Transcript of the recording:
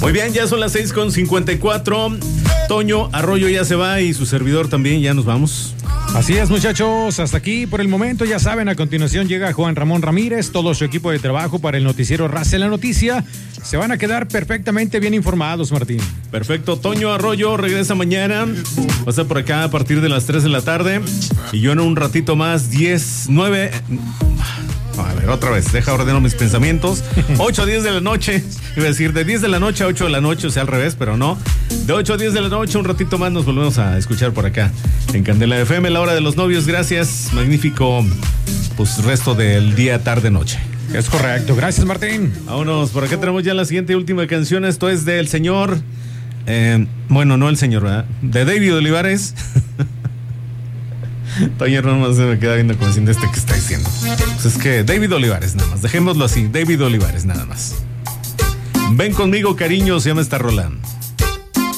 Muy bien, ya son las 6:54. Toño Arroyo ya se va y su servidor también, ya nos vamos. Así es, muchachos, hasta aquí por el momento. Ya saben, a continuación llega Juan Ramón Ramírez, todo su equipo de trabajo para el noticiero Raza en la Noticia. Se van a quedar perfectamente bien informados, Martín. Perfecto, Toño Arroyo regresa mañana. Va a estar por acá a partir de las 3 de la tarde. Y yo en un ratito más, 9. A ver, otra vez, deja ordeno mis pensamientos. 8 a 10 de la noche, iba a decir de 10 de la noche a 8 de la noche, o sea, al revés, pero no. De 8 a 10 de la noche, un ratito más nos volvemos a escuchar por acá en Candela FM, la hora de los novios. Gracias, magnífico, pues resto del día, tarde, noche. Es correcto, gracias, Martín. Vámonos, por acá tenemos ya la siguiente y última canción. Esto es del señor, bueno, no el señor, ¿verdad? De David Olivares. Toño nomás se me queda viendo como diciendo que está diciendo. Pues es que David Olivares nada más, dejémoslo así, David Olivares nada más. Ven conmigo, cariño, se llama esta rola.